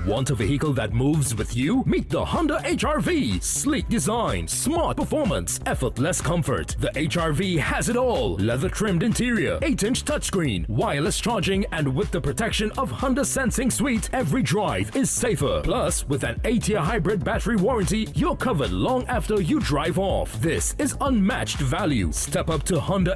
Want a vehicle that moves with you? Meet the Honda HR-V. Sleek design, smart performance, effortless comfort. The HR-V has it all. Leather-trimmed interior, 8-inch touchscreen, wireless charging, and with the protection of Honda Sensing Suite, every drive is safer. Plus, with an 8-year hybrid battery warranty, you're covered long after you drive off. This is unmatched value. Step up to Honda